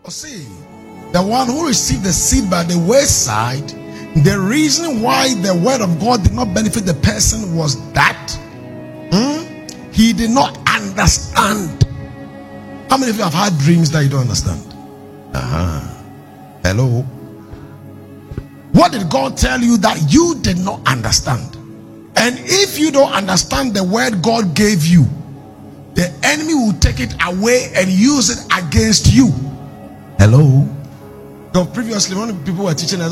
See, the one who received the seed by the wayside, the reason why the word of God did not benefit the person was that he did not understand. How many of you have had dreams that you don't understand? Hello. What did God tell you that you did not understand? And if you don't understand the word God gave you, the enemy will take it away and use it against you. Hello. So previously, when people were teaching us,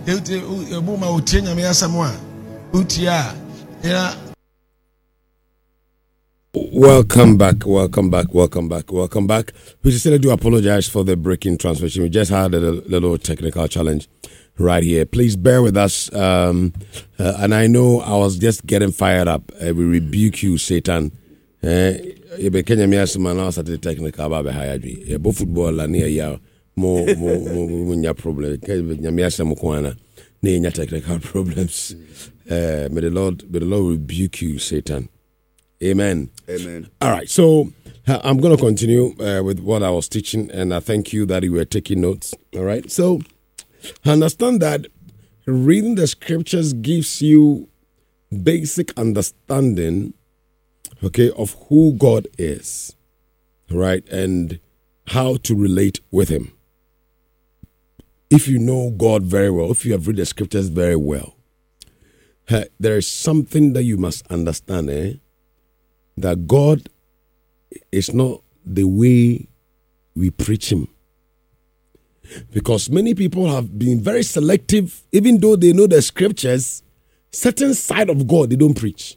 Welcome back. We still do apologize for the breaking transmission. We just had a little technical challenge right here. Please bear with us. And I know I was just getting fired up. We rebuke you, Satan. You be Kenya me as man else at the technical about behind you. Both football and near ya more problem. Kenya me as mukwana near technical problems. May the Lord rebuke you, Satan. Amen. Amen. All right. So I'm going to continue with what I was teaching, and I thank you that you were taking notes. All right. So understand that reading the scriptures gives you basic understanding, okay, of who God is, right, and how to relate with him. If you know God very well, if you have read the scriptures very well, there is something that you must understand, that God is not the way we preach him. Because many people have been very selective, even though they know the scriptures, certain side of God they don't preach.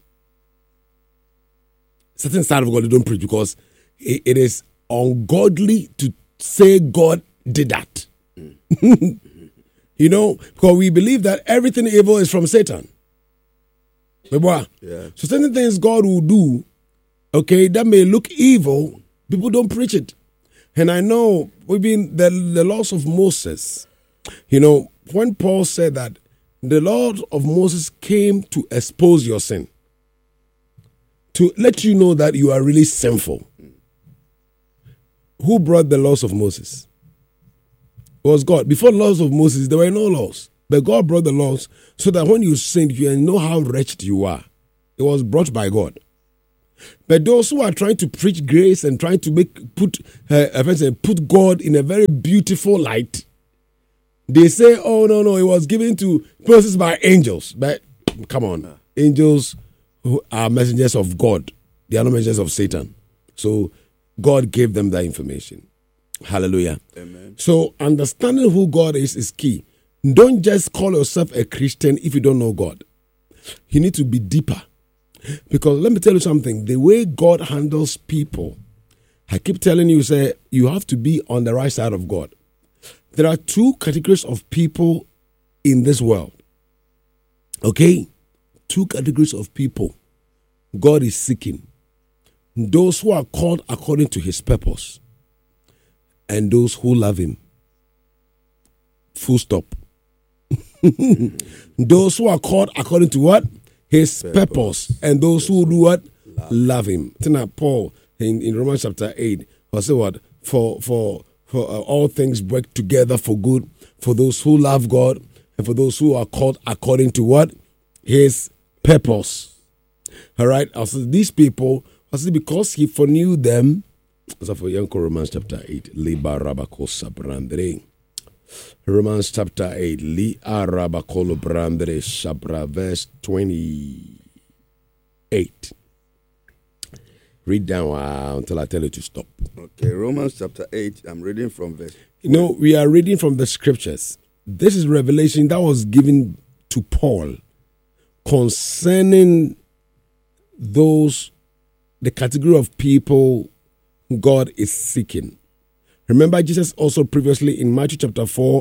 Certain side of God they don't preach because it is ungodly to say God did that. You know, because we believe that everything evil is from Satan. Yeah. So certain things God will do, okay, that may look evil, people don't preach it. And I know we've been the laws of Moses. You know, when Paul said that the laws of Moses came to expose your sin, to let you know that you are really sinful. Who brought the laws of Moses? It was God. Before the laws of Moses, there were no laws. But God brought the laws so that when you sinned, you know how wretched you are. It was brought by God. But those who are trying to preach grace and trying to put God in a very beautiful light, they say, oh, no, it was given to persons by angels. But come on, angels who are messengers of God. They are not messengers of Satan. So God gave them that information. Hallelujah. Amen. So understanding who God is key. Don't just call yourself a Christian if you don't know God. You need to be deeper. Because let me tell you something, the way God handles people, I keep telling you, say, you have to be on the right side of God. There are two categories of people in this world. Okay? Two categories of people God is seeking. Those who are called according to his purpose and those who love him. Full stop. Those who are called according to what? His purpose. And those who do what? Love him. Paul in Romans chapter 8 will say what? For all things work together for good for those who love God and for those who are called according to what? His purpose. All right. Also, these people, because he foreknew them. So for Romans chapter 8, Romans chapter 8, verse 28. Read down until I tell you to stop. Okay, Romans chapter 8, I'm reading from verse. No, we are reading from the scriptures. This is revelation that was given to Paul concerning the category of people God is seeking. Remember, Jesus also previously in Matthew chapter 4,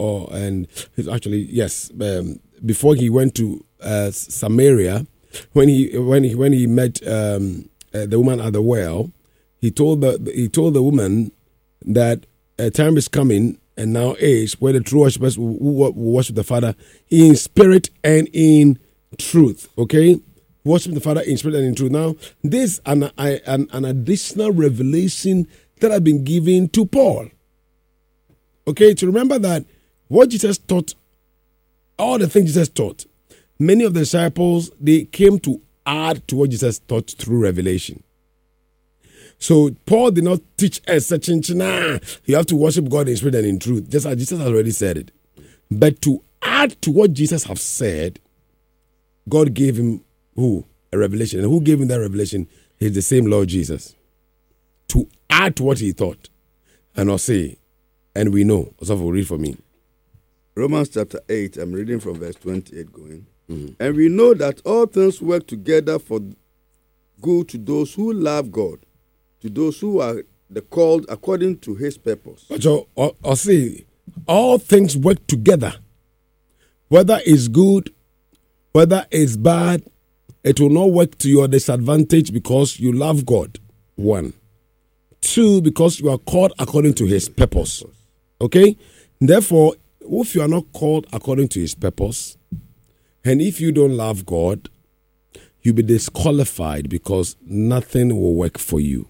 before he went to Samaria, when he met the woman at the well, he told the woman that a time is coming and now is where the true worshipers will worship the Father in spirit and in truth. Okay, worship the Father in spirit and in truth. Now, this is an additional revelation that had been given to Paul. Okay, to remember that what Jesus taught, all the things Jesus taught, many of the disciples, they came to add to what Jesus taught through revelation. So Paul did not teach us such you have to worship God in spirit and in truth, just as Jesus has already said it. But to add to what Jesus has said, God gave him who? A revelation. And who gave him that revelation? He's the same Lord Jesus. To add to what he taught. And I'll say, and we know. Also, will read for me. Romans chapter 8, I'm reading from verse 28 going. And we know that all things work together for good to those who love God, to those who are the called according to his purpose. So I'll say, all things work together. Whether it's good, whether it's bad, it will not work to your disadvantage because you love God. 1. 2, because you are called according to his purpose. Okay? Therefore, if you are not called according to his purpose, and if you don't love God, you'll be disqualified because nothing will work for you.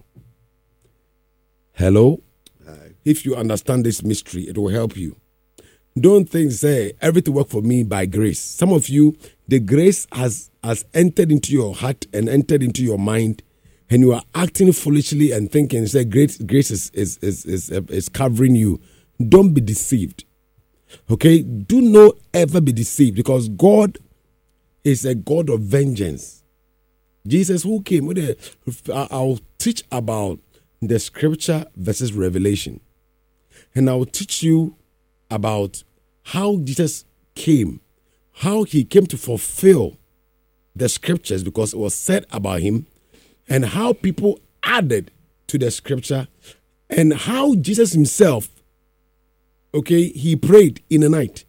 Hello? Hi. If you understand this mystery, it will help you. Don't think, say, everything work for me by grace. Some of you, the grace has entered into your heart and entered into your mind, and you are acting foolishly and thinking, say, grace is covering you. Don't be deceived. Okay? Do not ever be deceived, because God is a God of vengeance. Jesus, who came, I'll teach about the scripture versus revelation. And I'll teach you about how Jesus came, how he came to fulfill the scriptures because it was said about him, and how people added to the scripture, and how Jesus himself, okay, he prayed in the night.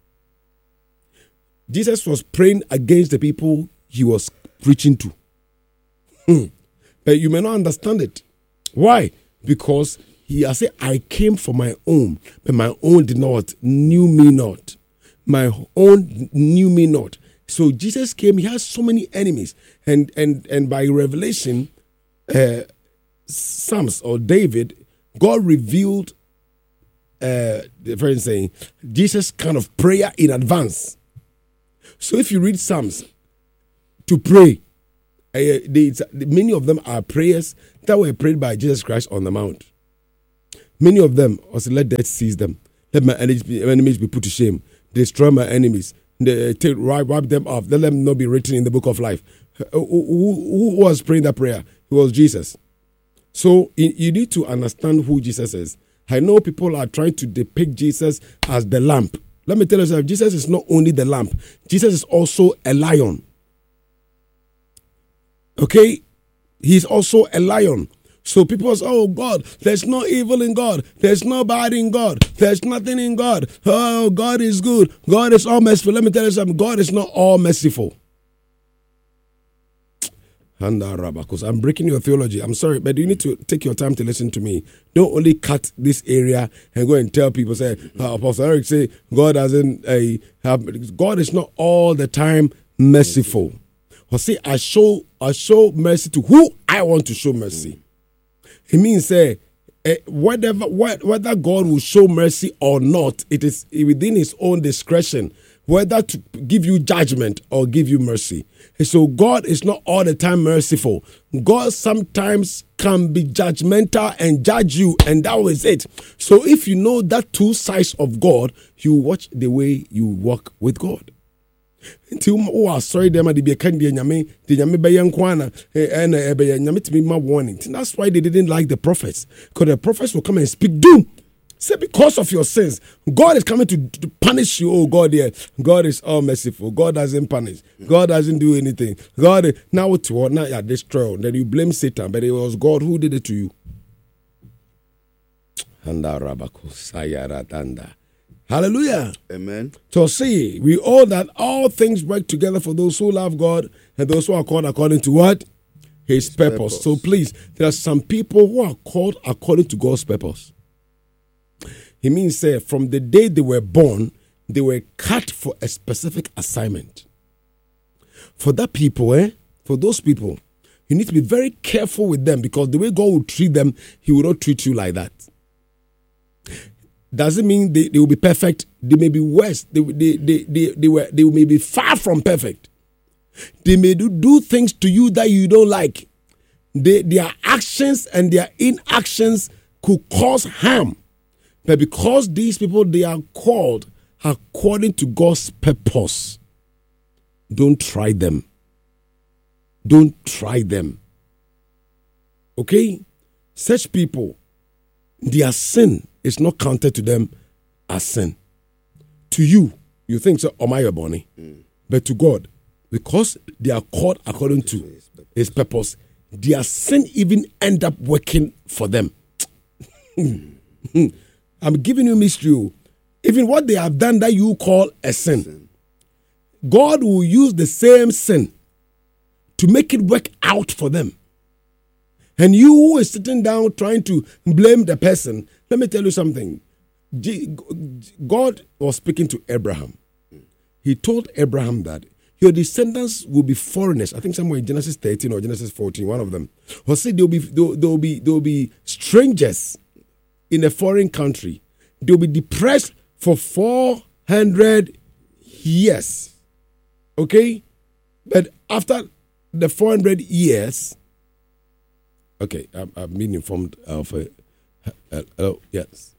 Jesus was praying against the people he was preaching to. But you may not understand it. Why? Because he has said, I came for my own, but my own did not, knew me not. My own knew me not. So Jesus came, he has so many enemies. And by revelation, Psalms or David, God revealed, the friend saying, Jesus' kind of prayer in advance. So if you read Psalms to pray, many of them are prayers that were prayed by Jesus Christ on the mount. Many of them also, let death seize them. Let my enemies be put to shame. Destroy my enemies. Wipe them off. Let them not be written in the book of life. Who was praying that prayer? It was Jesus. So you need to understand who Jesus is. I know people are trying to depict Jesus as the lamp. Let me tell you something. Jesus is not only the lamp. Jesus is also a lion. Okay? He's also a lion. So people say, oh God, there's no evil in God. There's no bad in God. There's nothing in God. Oh, God is good. God is all merciful. Let me tell you something. God is not all merciful. Because I'm breaking your theology. I'm sorry, but you need to take your time to listen to me. Don't only cut this area and go and tell people, say, Apostle Eric say, God doesn't God is not all the time merciful. Or say, I show mercy to who I want to show mercy. It means whether God will show mercy or not, it is within his own discretion whether to give you judgment or give you mercy. And so God is not all the time merciful. God sometimes can be judgmental and judge you, and that was it. So if you know that two sides of God, you watch the way you walk with God. Sorry, them the warning. That's why they didn't like the prophets, because the prophets will come and speak doom. Say, because of your sins, God is coming to punish you. Oh God, yeah, God is all merciful. God doesn't punish. God doesn't do anything. God now you destroy. Then you blame Satan, but it was God who did it to you. Hallelujah. Amen. So see, we all that all things work together for those who love God and those who are called according to what? His purpose. So please, there are some people who are called according to God's purpose. He means from the day they were born, they were cut for a specific assignment. For that people, for those people, you need to be very careful with them, because the way God will treat them, he will not treat you like that. doesn't mean they will be perfect. They may be worse. They may be far from perfect. They may do things to you that you don't like. Their actions and their inactions could cause harm. But because these people, they are called according to God's purpose, don't try them. Don't try them. Okay? Such people, their sin is not counted to them as sin. To you, you think so, am I a bunny? But to God, because they are called according to his purpose, their sin even end up working for them. I'm giving you mystery. Even what they have done that you call a sin, God will use the same sin to make it work out for them. And you who is sitting down trying to blame the person, let me tell you something. God was speaking to Abraham. He told Abraham that your descendants will be foreigners. I think somewhere in Genesis 13 or Genesis 14, one of them. Or say they'll be strangers in a foreign country. They'll be depressed for 400 years. Okay? But after the 400 years, okay, I've been informed of hello, yes.